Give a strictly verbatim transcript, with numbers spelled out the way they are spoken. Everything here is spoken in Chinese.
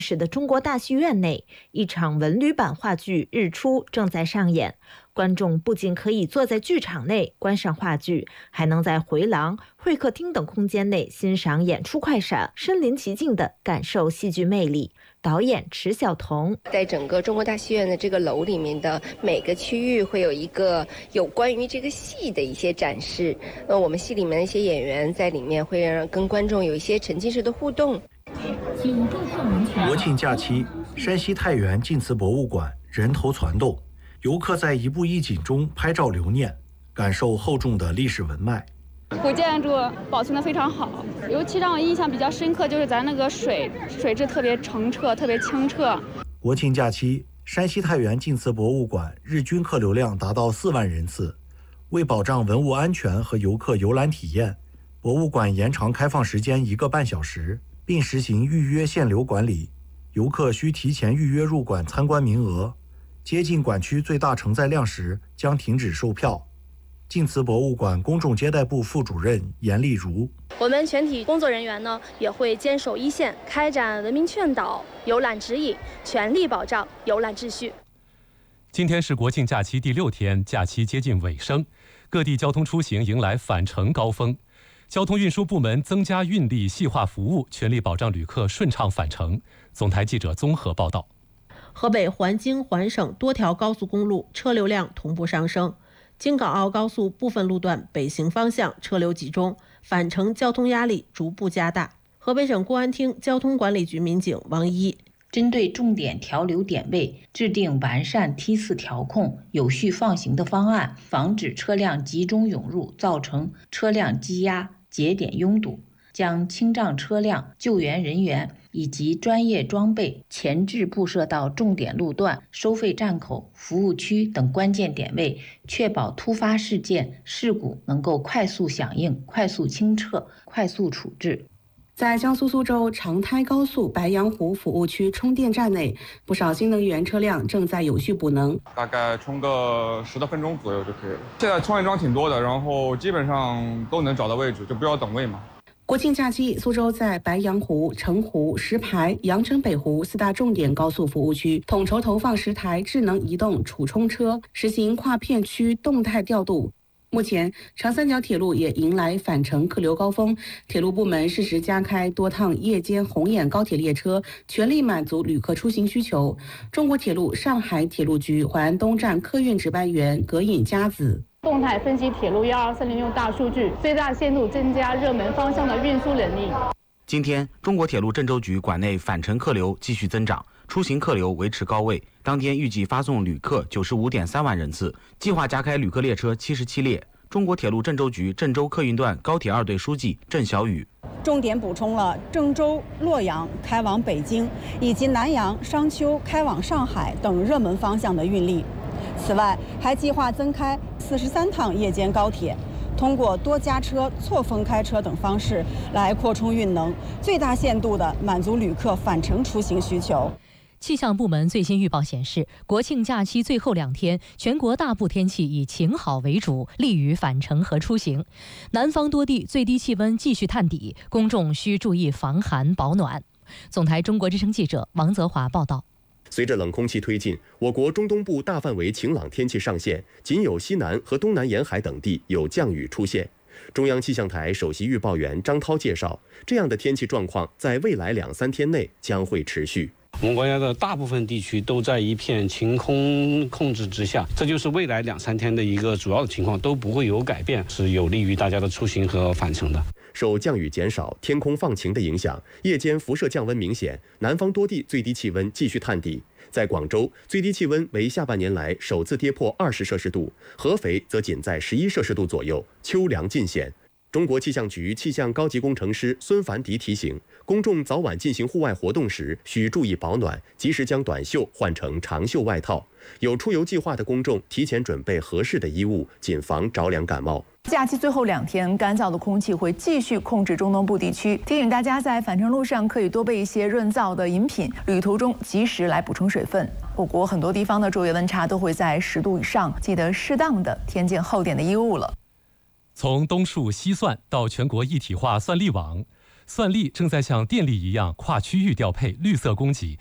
市的中国大戏院内，一场文旅版话剧《日出》正在上演。观众不仅可以坐在剧场内观赏话剧，还能在回廊、会客厅等空间内欣赏演出快闪，身临其境地感受戏剧魅力。导演迟晓彤在整个中国大戏院的这个楼里面的每个区域会有一个有关于这个戏的一些展示。呃，我们戏里面的一些演员在里面会让跟观众有一些沉浸式的互动。 国庆假期，山西太原晋祠博物馆人头攒动，游客在一步一景中拍照留念，感受厚重的历史文脉。 古建筑保存得非常好，尤其让我印象比较深刻就是咱那个水水质特别澄澈，特别清澈。 国庆假期，山西太原晋祠博物馆日均客流量达到四万人次。为保障文物安全和游客游览体验，博物馆延长开放时间一个半小时，并实行预约限流管理，游客需提前预约入馆参观名额，接近馆区最大承载量时将停止售票。晋祠博物馆公众接待部副主任严丽如： 我们全体工作人员呢也会坚守一线，开展文明劝导、游览指引，全力保障游览秩序。 今天是国庆假期第六天，假期接近尾声，各地交通出行迎来返程高峰。交通运输部门增加运力，细化服务，全力保障旅客顺畅返程。总台记者综合报道。 河北环京环省多条高速公路车流量同步上升，京港澳高速部分路段北行方向车流集中，返程交通压力逐步加大。河北省公安厅交通管理局民警王一针对重点调流点位，制定完善梯次调控、有序放行的方案，防止车辆集中涌入，造成车辆积压、节点拥堵，将清障车辆、救援人员以及专业装备前置布设到重点路段、收费站口、服务区等关键点位，确保突发事件、事故能够快速响应、快速清撤、快速处置。 在江苏苏州长滩高速白洋湖服务区充电站内，不少新能源车辆正在有序补能， 大概充个十多分钟左右就可以了。现在充电桩挺多的，然后基本上都能找到位置，就不要等位嘛。 国庆假期，苏州在白洋湖、澄湖、石牌、阳澄北湖四大重点高速服务区统筹投放十台智能移动储充车，实行跨片区动态调度。目前，长三角铁路也迎来返程客流高峰，铁路部门适时加开多趟夜间红眼高铁列车，全力满足旅客出行需求。中国铁路上海铁路局淮安东站客运值班员葛颖佳子： 动态分析铁路一二三零六大数据，最大限度增加热门方向的运输能力。 今天，中国铁路郑州局管内返程客流继续增长，出行客流维持高位。当天预计发送旅客九十五点三万人次，计划加开旅客列车七十七列。中国铁路郑州局郑州客运段高铁二队书记郑小雨： 重点补充了郑州、洛阳开往北京，以及南阳、商丘开往上海等热门方向的运力。此外，还计划增开四十三趟夜间高铁，通过多加车、错峰开车等方式来扩充运能，最大限度地满足旅客返程出行需求。 气象部门最新预报显示，国庆假期最后两天，全国大部天气以晴好为主，利于返程和出行。南方多地最低气温继续探底，公众需注意防寒保暖。总台中国之声记者王泽华报道。 随着冷空气推进，我国中东部大范围晴朗天气上线，仅有西南和东南沿海等地有降雨出现。中央气象台首席预报员张涛介绍，这样的天气状况在未来两三天内将会持续。 我们国家的大部分地区都在一片晴空控制之下，这就是未来两三天的一个主要的情况，都不会有改变，是有利于大家的出行和返程的。 受降雨减少、天空放晴的影响，夜间辐射降温明显，南方多地最低气温继续探底。在广州，最低气温为下半年来首次跌破二十摄氏度，合肥则仅在十一摄氏度左右，秋凉尽显。中国气象局气象高级工程师孙凡迪提醒，公众早晚进行户外活动时需注意保暖，及时将短袖换成长袖外套。有出游计划的公众提前准备合适的衣物，谨防着凉感冒。 假期最后两天，干燥的空气会继续控制中东部地区，提醒大家在返程路上可以多备一些润燥的饮品，旅途中及时来补充水分。我国很多地方的昼夜温差都会在十度以上，记得适当的添件厚点的衣物了。 从东数西算到全国一体化算力网， 算力正在像电力一样跨区域调配绿色供给，